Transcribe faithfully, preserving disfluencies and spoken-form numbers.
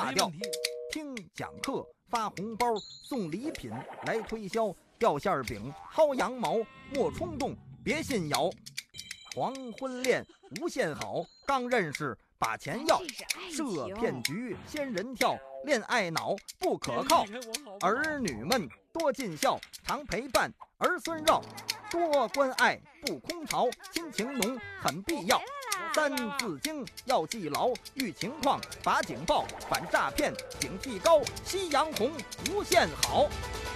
大调，听讲课发红包送礼品来推销，掉馅饼薅羊毛，莫冲动别信谣。黄昏恋无限好，刚认识把钱要，设骗局仙人跳，恋爱脑不可靠。儿女们多尽孝，常陪伴儿孙绕，多关爱不空巢，亲情浓很必要。三字经要记牢，遇情况罚警报，反诈骗警惕高，夕阳红无限好。